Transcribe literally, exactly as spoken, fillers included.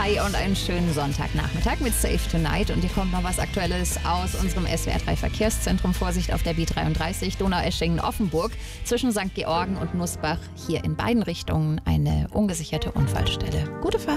Hi und einen schönen Sonntagnachmittag mit Safe Tonight. Und hier kommt noch was Aktuelles aus unserem S W R drei Verkehrszentrum. Vorsicht auf der B dreiunddreißig Donaueschingen-Offenburg zwischen Sankt Georgen und Nussbach. Hier in beiden Richtungen eine ungesicherte Unfallstelle. Gute Fahrt.